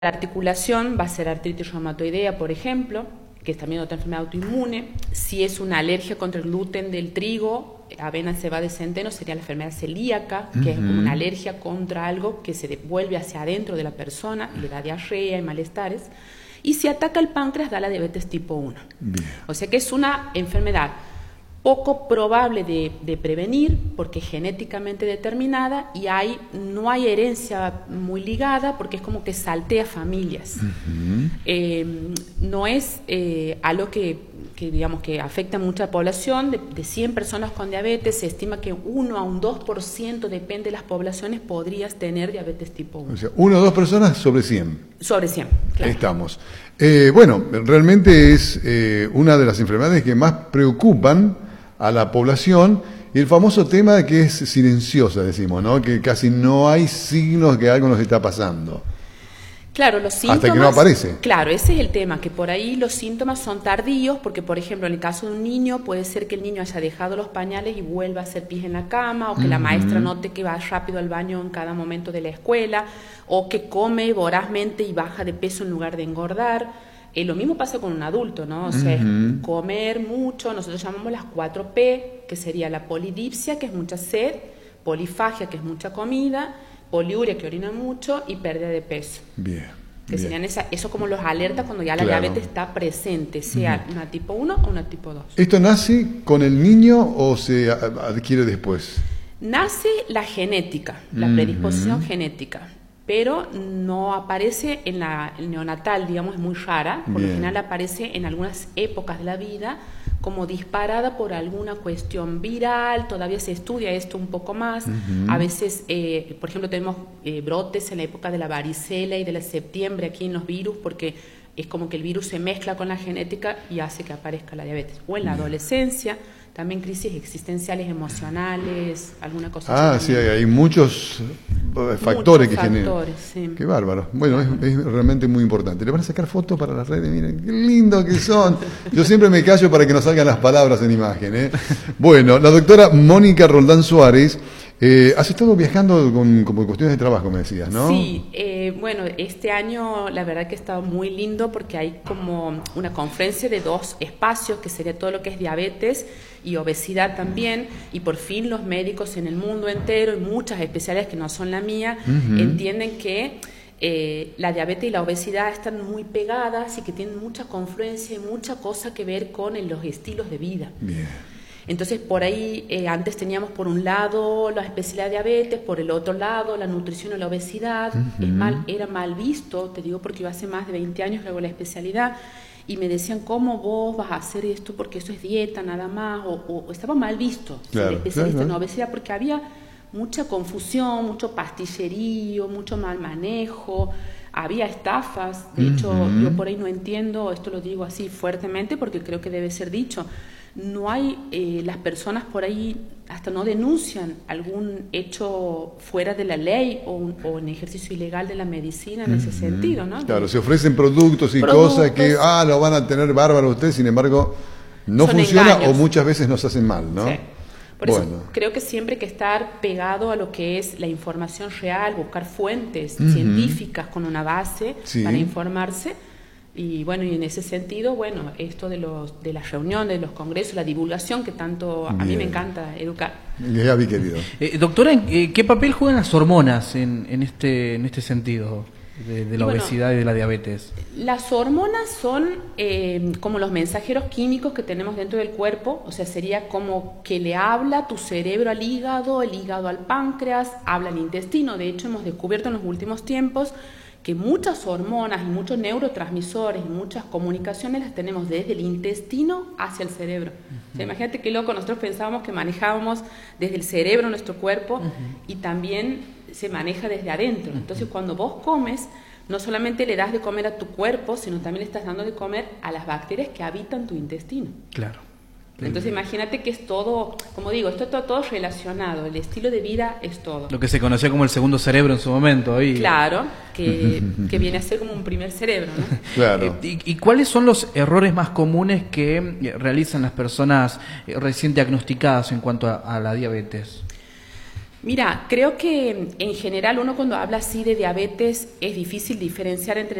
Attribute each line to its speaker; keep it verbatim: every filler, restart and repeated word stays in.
Speaker 1: La articulación va a ser artritis reumatoidea, por ejemplo, que es también otra enfermedad autoinmune. Si es una alergia contra el gluten del trigo, avena, cebada y centeno, sería la enfermedad celíaca, que uh-huh. es como una alergia contra algo que se devuelve hacia adentro de la persona y le da diarrea y malestares. Y si ataca el páncreas, da la diabetes tipo uno. Bien. O sea que es una enfermedad poco probable de, de prevenir porque es genéticamente determinada y hay, no hay herencia muy ligada porque es como que saltea familias. Uh-huh. Eh, no es eh, algo que, que, digamos, que afecta a mucha población. De, de cien personas con diabetes se estima que uno a un dos por ciento, depende de las poblaciones, podrías tener diabetes tipo uno.
Speaker 2: O sea, uno o dos personas sobre cien.
Speaker 1: Sobre cien, claro.
Speaker 2: Estamos. Eh, bueno, realmente es eh, una de las enfermedades que más preocupan a la población, y el famoso tema de que es silenciosa, decimos, ¿no? Que casi no hay signos que algo nos está pasando.
Speaker 1: Claro, los síntomas...
Speaker 2: Hasta que no aparece.
Speaker 1: Claro, ese es el tema, que por ahí los síntomas son tardíos, porque, por ejemplo, en el caso de un niño, puede ser que el niño haya dejado los pañales y vuelva a hacer pis en la cama, o que uh-huh. la maestra note que va rápido al baño en cada momento de la escuela, o que come vorazmente y baja de peso en lugar de engordar. Eh, lo mismo pasa con un adulto, ¿no? O sea, uh-huh. es comer mucho, nosotros llamamos las cuatro P, que sería la polidipsia, que es mucha sed, polifagia, que es mucha comida, poliuria, que orina mucho, y pérdida de peso.
Speaker 2: Bien.
Speaker 1: Que
Speaker 2: bien.
Speaker 1: serían esa, eso como los alertas cuando ya la
Speaker 2: claro.
Speaker 1: diabetes está presente, sea uh-huh. una tipo uno o una tipo dos.
Speaker 2: ¿Esto nace con el niño o se adquiere después?
Speaker 1: Nace la genética, la uh-huh. predisposición genética. Pero no aparece en la el neonatal, digamos, es muy rara. Por Bien. Lo general aparece en algunas épocas de la vida como disparada por alguna cuestión viral. Todavía se estudia esto un poco más. Uh-huh. A veces, eh, por ejemplo, tenemos eh, brotes en la época de la varicela y de la septiembre aquí en los virus, porque es como que el virus se mezcla con la genética y hace que aparezca la diabetes. O en la Bien. Adolescencia, también crisis existenciales, emocionales, alguna cosa
Speaker 2: Ah,
Speaker 1: así.
Speaker 2: sí, hay, hay muchos factores
Speaker 1: muchos
Speaker 2: que
Speaker 1: factores,
Speaker 2: generan.
Speaker 1: Sí.
Speaker 2: Qué bárbaro. Bueno, es, es realmente muy importante. Le van a sacar fotos para las redes, miren, qué lindo que son. Yo siempre me callo para que no salgan las palabras en imagen, ¿eh? Bueno, la doctora Mónica Roldán Suárez, eh, has estado viajando con, con cuestiones de trabajo, me decías, ¿no?
Speaker 1: Sí, eh, bueno, este año la verdad que ha estado muy lindo porque hay como una conferencia de dos espacios, que sería todo lo que es diabetes y obesidad también, y por fin los médicos en el mundo entero y muchas especialidades que no son la mía uh-huh. entienden que eh, la diabetes y la obesidad están muy pegadas y que tienen mucha confluencia y mucha cosa que ver con en los estilos de vida.
Speaker 2: Bien.
Speaker 1: Entonces, por ahí, eh, antes teníamos por un lado la especialidad de diabetes, por el otro lado la nutrición y la obesidad. Uh-huh. Es mal, era mal visto, te digo porque yo hace más de veinte años luego la especialidad, y me decían, ¿cómo vos vas a hacer esto? Porque eso es dieta nada más, o, o, o estaba mal visto
Speaker 2: claro,
Speaker 1: ser especialista
Speaker 2: claro.
Speaker 1: en obesidad, porque había mucha confusión, mucho pastillerío, mucho mal manejo, había estafas. De uh-huh. hecho, yo por ahí no entiendo, esto lo digo así fuertemente porque creo que debe ser dicho, no hay, eh, las personas por ahí hasta no denuncian algún hecho fuera de la ley o un, o un ejercicio ilegal de la medicina en uh-huh. ese sentido, ¿no?
Speaker 2: Claro, se ofrecen productos y
Speaker 1: productos,
Speaker 2: cosas que, ah, lo van a tener bárbaro ustedes, sin embargo, no funciona engaños. O muchas veces nos hacen mal, ¿no?
Speaker 1: Sí. Por
Speaker 2: bueno.
Speaker 1: eso creo que siempre hay que estar pegado a lo que es la información real, buscar fuentes uh-huh. científicas con una base sí. para informarse. Y bueno, y en ese sentido, bueno, esto de los de las reuniones, de los congresos, la divulgación que tanto a Bien. Mí me encanta educar.
Speaker 2: Ya vi, querido.
Speaker 3: Eh, doctora, eh, ¿qué papel juegan las hormonas en, en este en este sentido de, de la bueno, obesidad y de la diabetes?
Speaker 1: Las hormonas son eh, como los mensajeros químicos que tenemos dentro del cuerpo, o sea, sería como que le habla tu cerebro al hígado, el hígado al páncreas, habla el intestino. De hecho, hemos descubierto en los últimos tiempos que muchas hormonas y muchos neurotransmisores y muchas comunicaciones las tenemos desde el intestino hacia el cerebro. Uh-huh. O sea, imagínate qué loco, nosotros pensábamos que manejábamos desde el cerebro nuestro cuerpo uh-huh. y también se maneja desde adentro. Uh-huh. Entonces, cuando vos comes, no solamente le das de comer a tu cuerpo, sino también le estás dando de comer a las bacterias que habitan tu intestino.
Speaker 3: Claro.
Speaker 1: Entonces imagínate que es todo, como digo, esto está todo relacionado, el estilo de vida es todo.
Speaker 3: Lo que se conocía como el segundo cerebro en su momento. Y...
Speaker 1: Claro, que, que viene a ser como un primer cerebro, ¿no?
Speaker 2: Claro.
Speaker 3: ¿Y, ¿Y cuáles son los errores más comunes que realizan las personas recién diagnosticadas en cuanto a, a la diabetes?
Speaker 1: Mira, creo que en general uno cuando habla así de diabetes es difícil diferenciar entre